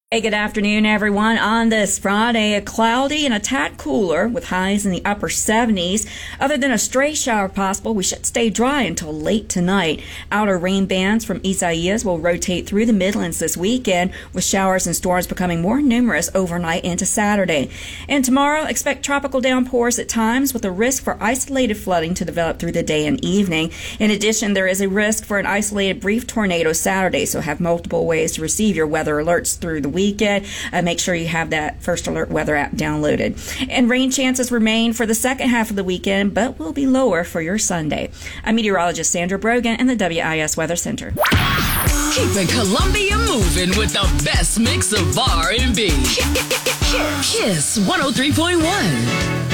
Hey, good afternoon, everyone. On this Friday, a cloudy and a tad cooler with highs in the upper 70s. Other than a stray shower possible, we should stay dry until late tonight. Outer rain bands from Isaias will rotate through the Midlands this weekend, with showers and storms becoming more numerous overnight into Saturday. And tomorrow, expect tropical downpours at times, with a risk for isolated flooding to develop through the day and evening. In addition, there is a risk for an isolated brief tornado Saturday, so have multiple ways to receive your weather alerts through the weekend. Make sure you have that First Alert weather app downloaded. And rain chances remain for the second half of the weekend, but will be lower for your Sunday. I'm meteorologist Sandra Brogan in the WIS Weather Center. Keeping Columbia moving with the best mix of R&B. Kiss 103.1.